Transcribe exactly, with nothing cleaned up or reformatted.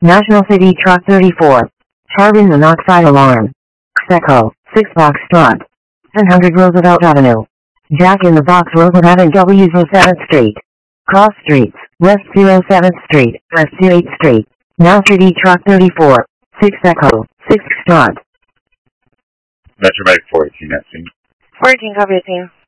National City Truck thirty-four. Carbon monoxide alarm. Xeco, six box Strut. one hundred Roosevelt Avenue. Jack in the Box Roosevelt and W seventh Street. Cross Streets, West seventh Street, West eighth Street. Now City Truck thirty-four. six Echo, six Strut. Metromatic fourteen, that's fourteen, copy the team.